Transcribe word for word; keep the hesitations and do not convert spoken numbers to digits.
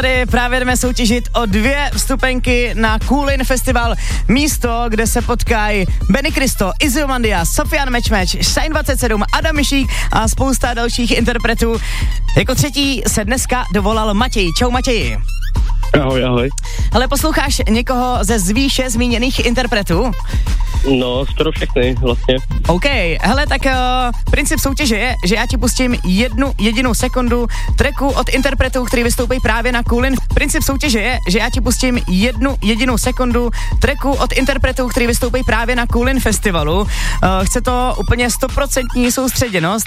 Tady právě jdeme soutěžit o dvě vstupenky na Coolin Festival. Místo, kde se potkají Benny Cristo, Izomandia, Sofian Mečmeč, Shine dvacet sedm, Adam Mišík a spousta dalších interpretů. Jako třetí se dneska dovolal Matěj. Čau Matěji. Ahoj, ahoj. Ale posloucháš někoho ze z výše zmíněných interpretů? No, skoro všechny vlastně. OK, hele, tak uh, princip soutěže je, že já ti pustím jednu jedinou sekundu tracku od interpretů, který vystoupí právě na Coolin. Princip soutěže je, že já ti pustím jednu jedinou sekundu tracku od interpretů, který vystoupí právě na Coolin Festivalu. Uh, chce to úplně stoprocentní soustředěnost